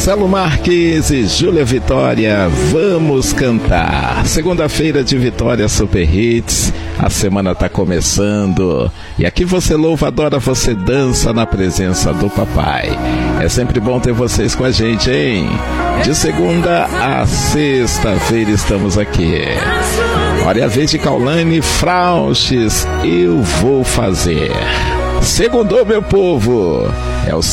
Marcelo Marques e Júlia Vitória, vamos cantar. Segunda-feira de Vitória Super Hits, a semana tá começando. E aqui você louva, adora, você dança na presença do papai. É sempre bom ter vocês com a gente, hein? De segunda a sexta-feira estamos aqui. Olha a vez de Caulane Frauches, eu vou fazer. Segundou, meu povo. É o